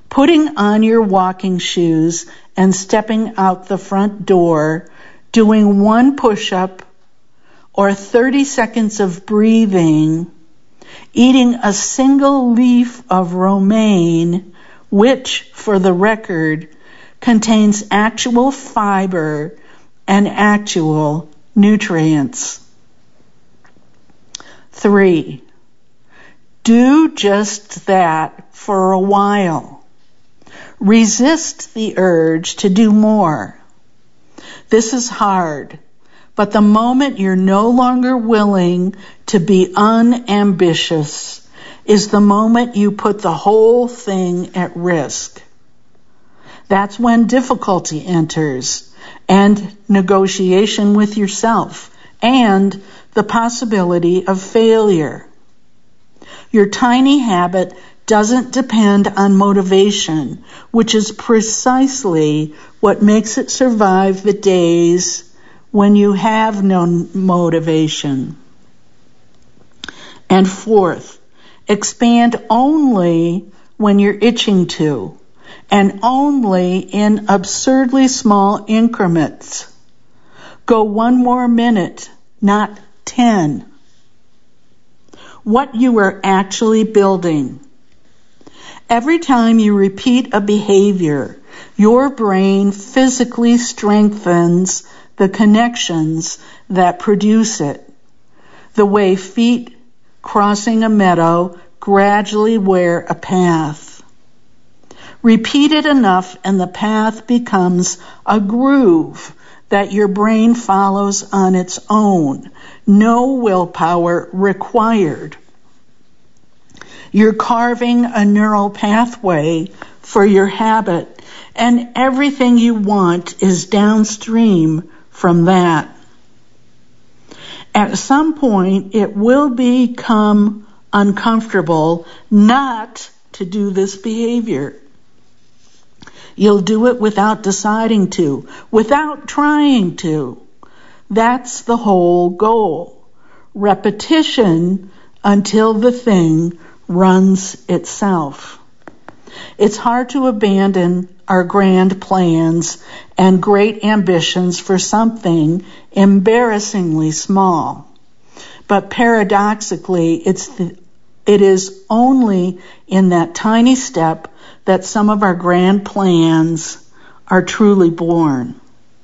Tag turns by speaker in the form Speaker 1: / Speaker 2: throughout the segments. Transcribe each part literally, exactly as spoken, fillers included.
Speaker 1: putting on your walking shoes and stepping out the front door, doing one push-up or thirty seconds of breathing, eating a single leaf of romaine, which, for the record, contains actual fiber and actual nutrients. Three, do just that for a while. Resist the urge to do more. This is hard, but the moment you're no longer willing to be unambitious is the moment you put the whole thing at risk. That's when difficulty enters, and negotiation with yourself, and the possibility of failure. Your tiny habit doesn't depend on motivation, which is precisely what makes it survive the days when you have no motivation. And fourth, expand only when you're itching to, and only in absurdly small increments. Go one more minute, not ten. What you are actually building. Every time you repeat a behavior, your brain physically strengthens the connections that produce it. The way feet crossing a meadow gradually wear a path. Repeat it enough and the path becomes a groove that your brain follows on its own. No willpower required. You're carving a neural pathway for your habit, and everything you want is downstream from that. At some point, it will become uncomfortable not to do this behavior. You'll do it without deciding to, without trying to. That's the whole goal. Repetition until the thing runs itself. It's hard to abandon our grand plans and great ambitions for something embarrassingly small. But paradoxically, it's the, it is only in that tiny step that some of our grand plans are truly born.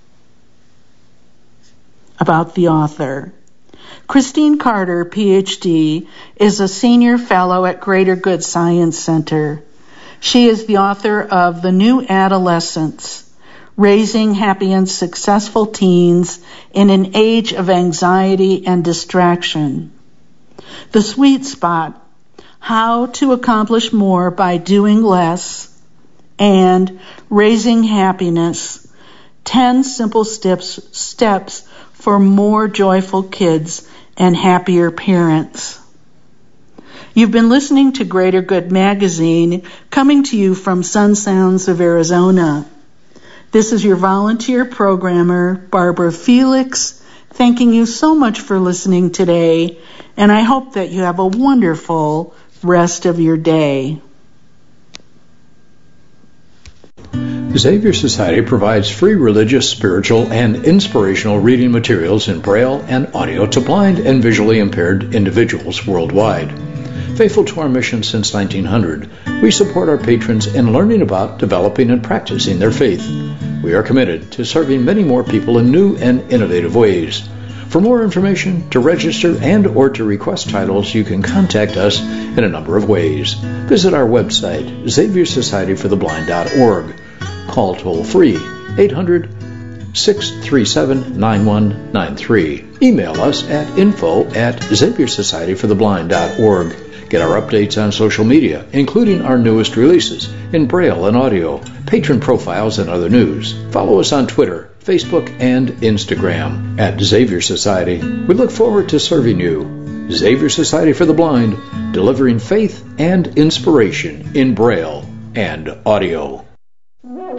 Speaker 1: About the author. Christine Carter, P H D, is a senior fellow at Greater Good Science Center. She is the author of The New Adolescence, Raising Happy and Successful Teens in an Age of Anxiety and Distraction. The Sweet Spot, How to Accomplish More by Doing Less, and Raising Happiness, ten Simple Steps, steps for More Joyful Kids and Happier Parents. You've been listening to Greater Good Magazine, coming to you from Sun Sounds of Arizona. This is your volunteer programmer, Barbara Felix, thanking you so much for listening today, and I hope that you have a wonderful rest of your day.
Speaker 2: Xavier Society provides free religious, spiritual, and inspirational reading materials in Braille and audio to blind and visually impaired individuals worldwide. Faithful to our mission since nineteen hundred, we support our patrons in learning about, developing, and practicing their faith. We are committed to serving many more people in new and innovative ways. For more information, to register, and or to request titles, you can contact us in a number of ways. Visit our website, xavier society for the blind dot org. Call toll-free eight hundred, six three seven, nine one nine three. Email us at info at xavier society for the blind dot org. Get our updates on social media, including our newest releases in Braille and audio, patron profiles, and other news. Follow us on Twitter, Facebook, and Instagram at Xavier Society. We look forward to serving you. Xavier Society for the Blind, delivering faith and inspiration in Braille and audio.